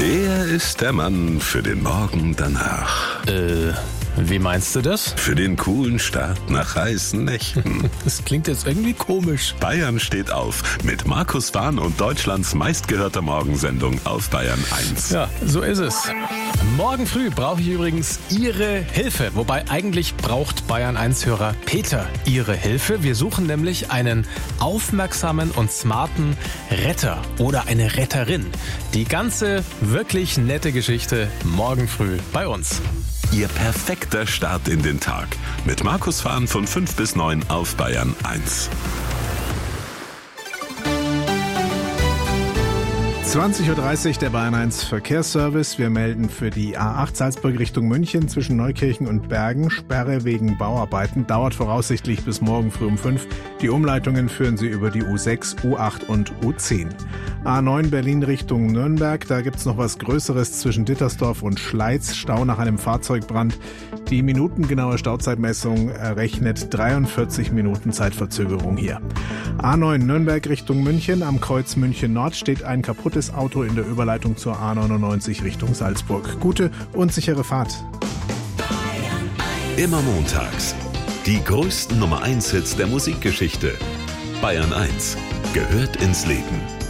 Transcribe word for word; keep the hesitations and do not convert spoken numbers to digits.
Er ist der Mann für den Morgen danach. Äh, wie meinst du das? Für den coolen Start nach heißen Nächten. Das klingt jetzt irgendwie komisch. Bayern steht auf mit Markus Wahn und Deutschlands meistgehörter Morgensendung auf Bayern eins. Ja, so ist es. Morgen früh brauche ich übrigens Ihre Hilfe. Wobei eigentlich braucht Bayern eins Hörer Peter Ihre Hilfe. Wir suchen nämlich einen aufmerksamen und smarten Retter oder eine Retterin. Die ganze wirklich nette Geschichte morgen früh bei uns. Ihr perfekter Start in den Tag. Mit Markus Wahn von fünf bis neun auf Bayern eins. zwanzig Uhr dreißig, der Bayern eins Verkehrsservice. Wir melden für die A acht Salzburg Richtung München zwischen Neukirchen und Bergen Sperre wegen Bauarbeiten. Dauert voraussichtlich bis morgen früh um fünf. Die Umleitungen führen Sie über die U sechs, U acht und U zehn. A neun Berlin Richtung Nürnberg. Da gibt's noch was Größeres zwischen Dittersdorf und Schleiz. Stau nach einem Fahrzeugbrand. Die minutengenaue Stauzeitmessung errechnet dreiundvierzig Minuten Zeitverzögerung hier. A neun Nürnberg Richtung München. Am Kreuz München Nord steht ein kaputtes Auto in der Überleitung zur A neunundneunzig Richtung Salzburg. Gute und sichere Fahrt. Immer montags. Die größten Nummer eins Hits der Musikgeschichte. Bayern eins gehört ins Leben.